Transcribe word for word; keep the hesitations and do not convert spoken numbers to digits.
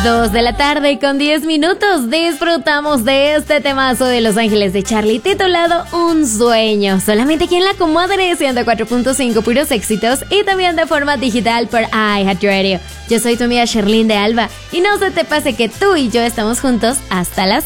dos de la tarde con diez minutos. Disfrutamos de este temazo de Los Ángeles de Charlie titulado Un Sueño. Solamente aquí en la Comadre ciento cuatro punto cinco, puros éxitos, y también de forma digital por iHeartRadio. Yo soy tu amiga Sherlyn de Alba y no se te pase que tú y yo estamos juntos hasta las